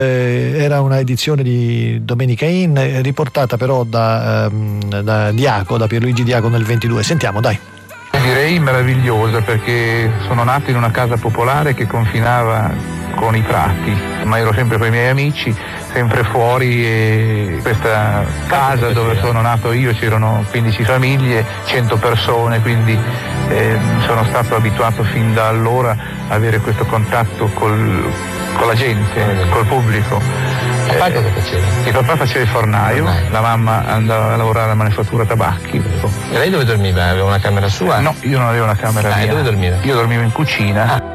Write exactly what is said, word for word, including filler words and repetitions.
Eh, era una edizione di Domenica In, riportata però da, ehm, da Diaco, da Pierluigi Diaco nel ventidue. Sentiamo, dai. Direi meravigliosa, perché sono nato in una casa popolare che confinava con i prati, ma ero sempre con i miei amici, sempre fuori, e questa casa dove sono nato io c'erano quindici famiglie, cento persone, quindi eh, sono stato abituato fin da allora a avere questo contatto col, con la gente, col pubblico. Papà cosa faceva? Il papà faceva il fornaio, fornaio, la mamma andava a lavorare alla manifattura tabacchi. E lei dove dormiva? Aveva una camera sua? No, io non avevo una camera ah, mia. Dove dormiva? Io dormivo in cucina. Ah.